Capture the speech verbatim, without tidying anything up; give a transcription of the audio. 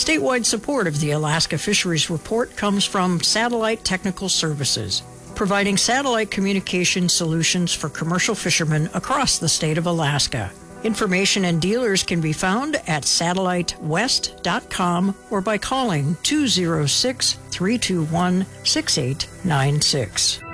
Statewide support of the Alaska Fisheries Report comes from Satellite Technical Services, providing satellite communication solutions for commercial fishermen across the state of Alaska. Information and dealers can be found at satellite west dot com or by calling two oh six, three two one, six eight nine six.